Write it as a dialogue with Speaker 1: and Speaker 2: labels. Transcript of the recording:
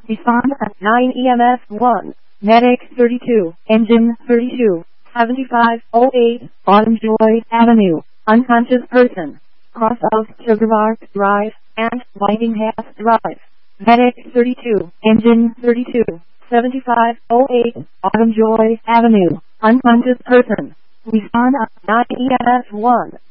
Speaker 1: Respond at 9 EMS 1. Medic 32. Engine 32. 7508. Autumn Joy Avenue. Unconscious person. Cross of Sugarbark Drive and Whiting Path Drive. Medic 32. Engine 32. 7508. Autumn Joy Avenue. Unconscious person. Respond at 9 EMS 1.